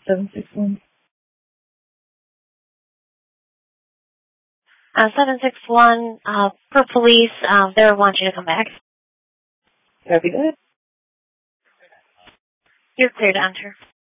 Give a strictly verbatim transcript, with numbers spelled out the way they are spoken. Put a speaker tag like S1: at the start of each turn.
S1: seven six one.
S2: Uh, seven six one, uh, for police, uh, they want you to come back.
S1: Copy that.
S2: You're clear to enter.